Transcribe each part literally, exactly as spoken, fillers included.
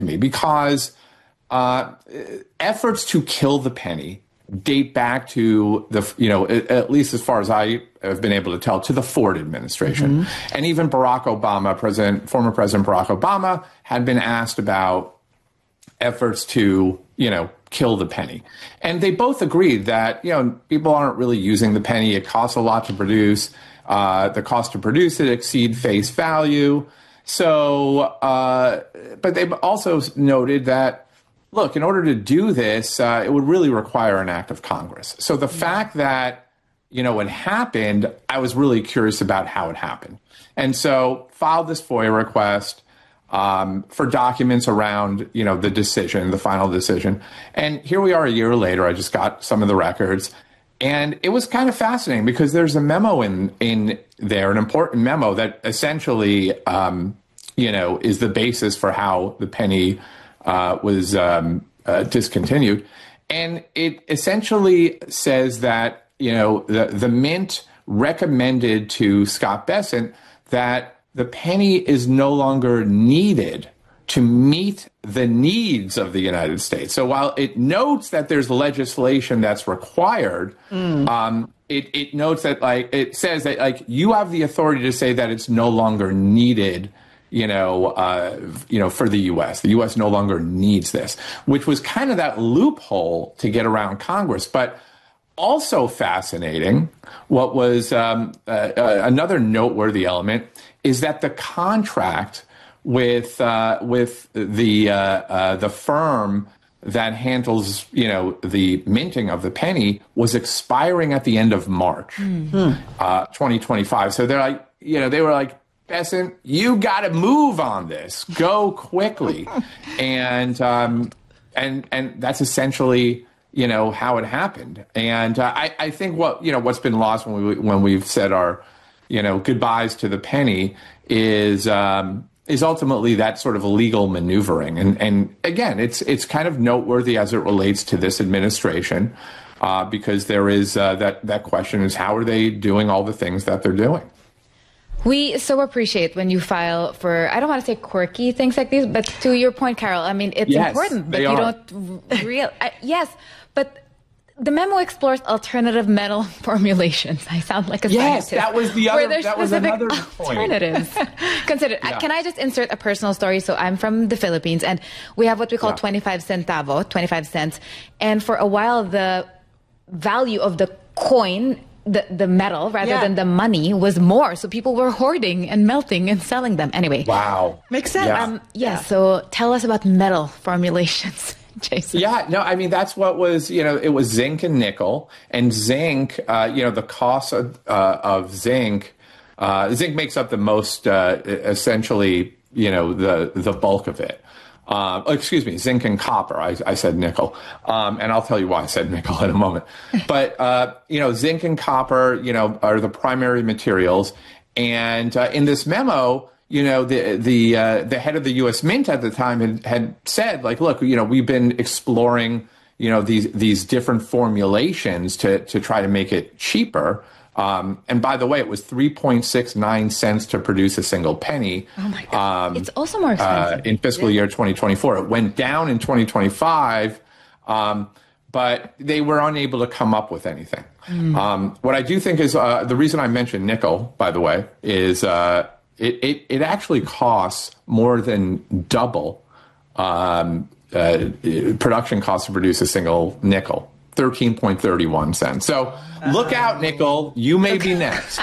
me because uh, efforts to kill the penny date back to the, you know, at least as far as I have been able to tell, to the Ford administration. Mm-hmm. And even Barack Obama, President, former President Barack Obama, had been asked about efforts to, you know, kill the penny. And they both agreed that, you know, people aren't really using the penny. It costs a lot to produce. Uh, the cost to produce it exceed face value. So, uh, but they've also noted that, look, in order to do this, uh, it would really require an act of Congress. So the fact that, you know, it happened, I was really curious about how it happened. And so filed this FOIA request um, for documents around, you know, the decision, the final decision. And here we are a year later. I just got some of the records. And it was kind of fascinating because there's a memo in, in there, an important memo that essentially, um, you know, is the basis for how the penny Uh, was um, uh, discontinued. And it essentially says that, you know, the, the Mint recommended to Scott Bessent that the penny is no longer needed to meet the needs of the United States. So while it notes that there's legislation that's required, mm. um, it, it notes that, like, it says that, like, you have the authority to say that it's no longer needed, you know, uh, you know, for the U S. The U S no longer needs this, which was kind of that loophole to get around Congress. But also fascinating, what was um, uh, uh, another noteworthy element is that the contract with uh, with the uh, uh, the firm that handles, you know, the minting of the penny was expiring at the end of March, mm-hmm. uh, twenty twenty-five. So they're like, you know, they were like, Bessent, you got to move on this. Go quickly. and um, and and that's essentially, you know, how it happened. And uh, I, I think what, you know, what's been lost when we when we've said our, you know, goodbyes to the penny is um, is ultimately that sort of legal maneuvering. And and again, it's it's kind of noteworthy as it relates to this administration, uh, because there is uh, that that question is, how are they doing all the things that they're doing? We so appreciate when you file for, I don't want to say quirky things like these, but to your point, Carol, I mean, it's yes, important, but you are. don't real. I, yes, but the memo explores alternative metal formulations. I sound like a yes, scientist. Yes, that was the other. There's that was specific another alternatives. Consider. Yeah. Can I just insert a personal story? So I'm from the Philippines, and we have what we call yeah. twenty-five centavo, twenty-five cents, and for a while the value of the coin, the the metal rather yeah. than the money, was more, so people were hoarding and melting and selling them anyway. Wow, makes sense. Yeah. Um, yeah, yeah. So tell us about metal formulations, Jason. Yeah, no, I mean, that's what was, you know, it was zinc and nickel. And zinc, uh, you know, the cost of, uh, of zinc, uh, zinc makes up the most, uh, essentially, you know, the the bulk of it. Uh, excuse me, zinc and copper. I, I said nickel. Um, and I'll tell you why I said nickel in a moment. But, uh, you know, zinc and copper, you know, are the primary materials. And uh, in this memo, you know, the the uh, the head of the U S Mint at the time had, had said, like, look, you know, we've been exploring, you know, these these different formulations to to try to make it cheaper. Um, and by the way, it was three point six nine cents to produce a single penny. Oh my God. Um, it's also more expensive. Uh, in fiscal yeah. year twenty twenty-four. It went down in twenty twenty-five, um, but they were unable to come up with anything. Mm. Um, what I do think is, uh, the reason I mentioned nickel, by the way, is uh, it, it, it actually costs more than double um, uh, production costs to produce a single nickel. thirteen point three one cents. So look out, nickel. You may be next.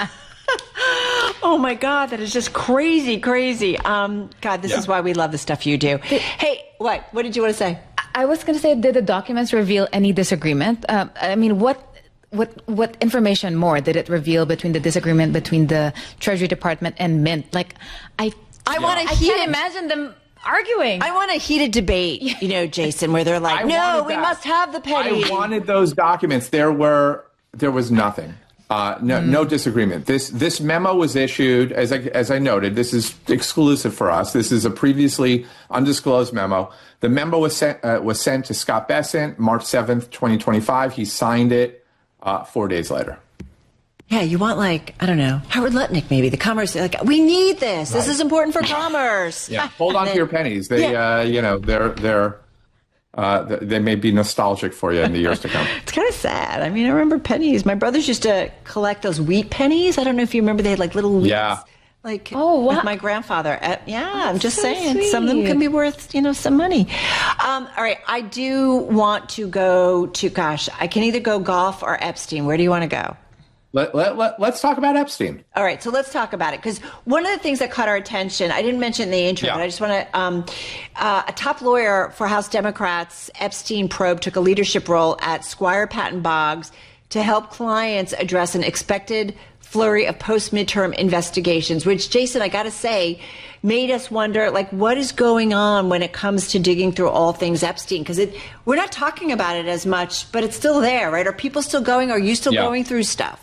Oh, my God. That is just crazy, crazy. Um, God, this yeah. is why we love the stuff you do. Hey, what? What did you want to say? I was going to say, did the documents reveal any disagreement? Um, I mean, what what what information more did it reveal between the disagreement between the Treasury Department and Mint? Like, I, I yeah. want to I can't imagine them arguing. I want a heated debate, you know, Jason, where they're like, no, we must have the penny. I wanted those documents. There were, there was nothing. Uh, no, mm. no disagreement. This this memo was issued, as I, as I noted, this is exclusive for us. This is a previously undisclosed memo. The memo was sent, uh, was sent to Scott Bessent March seventh, twenty twenty-five. He signed it uh, four days later. Yeah, you want like, I don't know, Howard Lutnick maybe, the commerce, like, we need this. Right. This is important for commerce. Yeah, hold on then, to your pennies. They, yeah. uh, you know, they're, they're, uh, they may be nostalgic for you in the years to come. It's kind of sad. I mean, I remember pennies. My brothers used to collect those wheat pennies. I don't know if you remember, they had like little wheats. Yeah. Like, oh, wow. Like my grandfather. Uh, yeah, oh, I'm just so saying. Sweet. Some of them can be worth, you know, some money. Um, all right. I do want to go to, gosh, I can either go golf or Epstein. Where do you want to go? Let, let, let, let's talk about Epstein. All right. So let's talk about it. Because one of the things that caught our attention, I didn't mention in the intro, yeah. but I just want to, um, uh, a top lawyer for House Democrats, Epstein probe, took a leadership role at Squire Patton Boggs to help clients address an expected flurry of post-midterm investigations, which, Jason, I got to say, made us wonder, like, what is going on when it comes to digging through all things Epstein? Because it, we're not talking about it as much, but it's still there, right? Are people still going? Are you still yeah. going through stuff?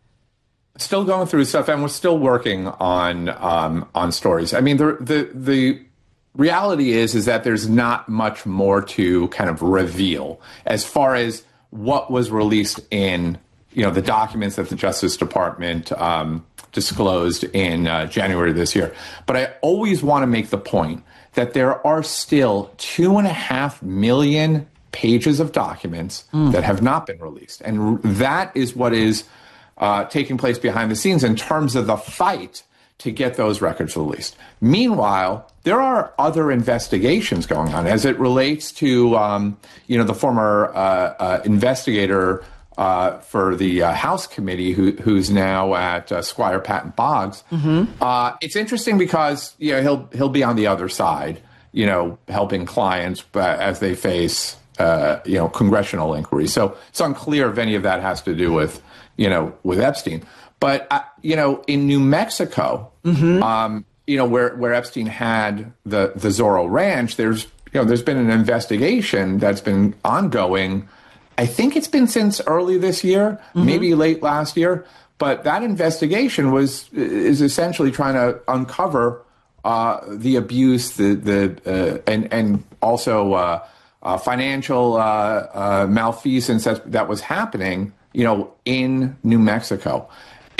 Still going through stuff, and we're still working on um, on stories. I mean, the the the reality is is that there's not much more to kind of reveal as far as what was released in, you know, the documents that the Justice Department um, disclosed in uh, January of this year. But I always want to make the point that there are still two and a half million pages of documents mm. that have not been released. And that is what is uh, taking place behind the scenes in terms of the fight to get those records released. Meanwhile, there are other investigations going on as it relates to, um, you know, the former uh, uh, investigator Uh, for the uh, House committee, who, who's now at uh, Squire Patton Boggs. Mm-hmm. Uh, it's interesting because, you know, he'll he'll be on the other side, you know, helping clients uh, as they face, uh, you know, congressional inquiry. So it's unclear if any of that has to do with, you know, with Epstein. But uh, you know, in New Mexico, mm-hmm. um, you know, where where Epstein had the the Zorro Ranch, there's you know, there's been an investigation that's been ongoing. I think it's been since early this year, mm-hmm. maybe late last year. But that investigation was is essentially trying to uncover uh, the abuse, the the uh, and and also uh, uh, financial uh, uh, malfeasance that that was happening, you know, in New Mexico.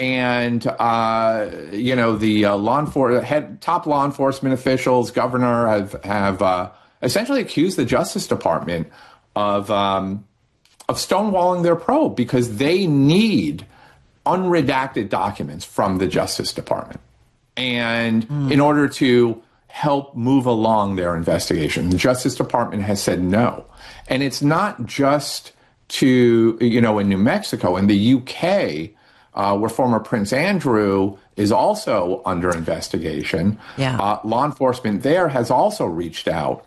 And uh, you know, the uh, law enforcement head top law enforcement officials, governor have have uh, essentially accused the Justice Department of. Um, of stonewalling their probe because they need unredacted documents from the Justice Department. And mm. in order to help move along their investigation, the Justice Department has said no. And it's not just to, you know, in New Mexico, in the U K, uh, where former Prince Andrew is also under investigation. Yeah. Uh, law enforcement there has also reached out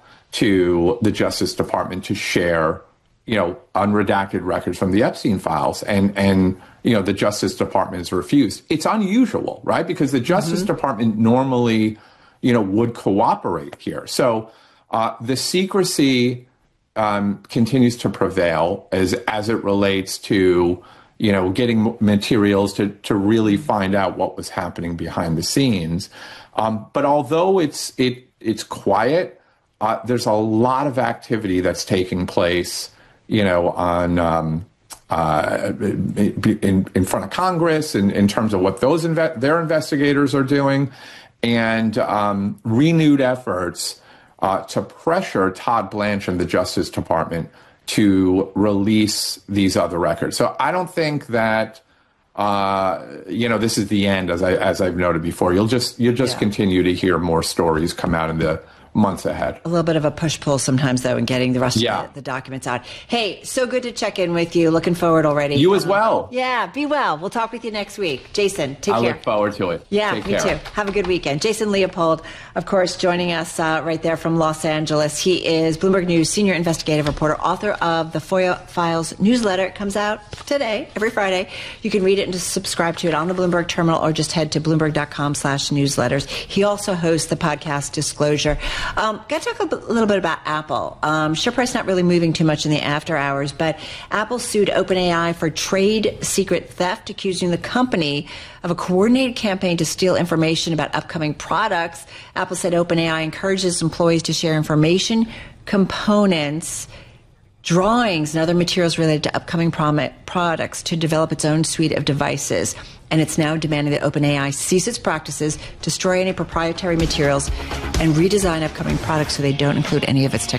to the Justice Department to share, you know, unredacted records from the Epstein files, and, and, you know, the Justice Department has refused. It's unusual, right? Because the Justice mm-hmm. Department normally, you know, would cooperate here. So uh, the secrecy um, continues to prevail as, as it relates to, you know, getting materials to, to really find out what was happening behind the scenes. Um, but although it's, it, it's quiet, uh, there's a lot of activity that's taking place, you know, on um, uh, in in front of Congress, and in, in terms of what those inve- their investigators are doing, and um, renewed efforts uh, to pressure Todd Blanche and the Justice Department to release these other records. So I don't think that uh, you know, this is the end, as I as I've noted before. You'll just you'll just yeah. continue to hear more stories come out in the months ahead. A little bit of a push-pull sometimes, though, in getting the rest yeah. of the, the documents out. Hey, so good to check in with you. Looking forward already. You as well. Yeah, be well. We'll talk with you next week. Jason, take I care. I look forward to it. Yeah, take me care. too. Have a good weekend. Jason Leopold, of course, joining us uh, right there from Los Angeles. He is Bloomberg News senior investigative reporter, author of the FOIA Files newsletter. It comes out today, every Friday. You can read it and just subscribe to it on the Bloomberg terminal, or just head to bloomberg.com slash newsletters. He also hosts the podcast Disclosure. Um, got to talk a little bit about Apple. Um, share price not really moving too much in the after hours, but Apple sued OpenAI for trade secret theft, accusing the company of a coordinated campaign to steal information about upcoming products. Apple said OpenAI encourages employees to share information, components, drawings and other materials related to upcoming prom- products to develop its own suite of devices. And it's now demanding that OpenAI cease its practices, destroy any proprietary materials, and redesign upcoming products so they don't include any of its technology.